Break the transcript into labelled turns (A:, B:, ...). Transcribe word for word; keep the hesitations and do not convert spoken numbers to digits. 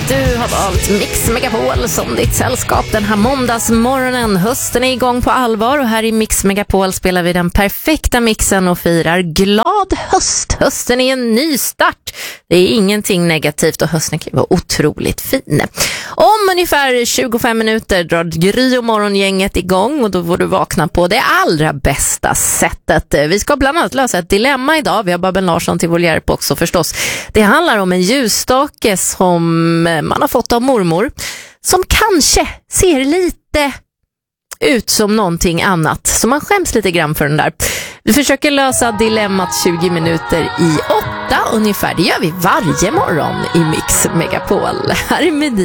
A: att du har valt Mix Megapol som ditt sällskap den här måndagsmorgonen. Hösten är igång på allvar och här i Mix Megapol spelar vi den perfekta mixen och firar glad höst. Hösten är en ny start. Det är ingenting negativt och hösten kan vara otroligt fin. Om ungefär tjugofem minuter drar Gry och morgongänget igång och då får du vakna på det allra bästa sättet. Vi ska bland annat lösa ett dilemma idag. Vi har Babben Larsson till vår hjälp också förstås. Det handlar om en ljusstake som man har fått av mormor som kanske ser lite ut som någonting annat. Så man skäms lite grann för den där. Vi försöker lösa dilemmat tjugo minuter i åtta ungefär. Det gör vi varje morgon i Mix Megapol. Här är Medi.